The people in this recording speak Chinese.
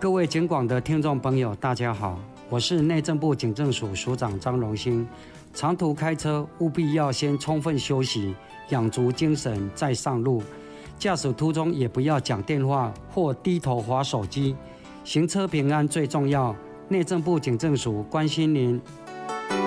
各位警广的听众朋友，大家好，我是内政部警政署署长张荣兴。长途开车务必要先充分休息，养足精神再上路。驾驶途中也不要讲电话或低头滑手机。行车平安最重要，内政部警政署关心您。